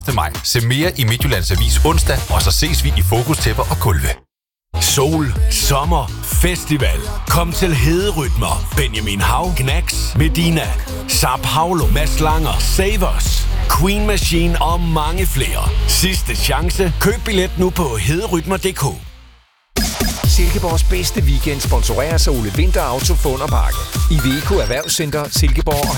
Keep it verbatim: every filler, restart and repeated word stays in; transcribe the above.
første maj. Se mere i Midtjyllands Avis onsdag, og så ses vi i Fokustæpper og Kulve. Sol, sommer, festival. Kom til Hederytmer. Benjamin Hav, Knacks, Medina, Sap Paulo, Mads Langer, Savers, Queen Machine og mange flere. Sidste chance. Køb billet nu på hederytmer punktum d k. Silkeborgs bedste weekend sponsoreres af Ole Vinter Auto Fund og Parke. I Iveco Erhvervscenter Silkeborg og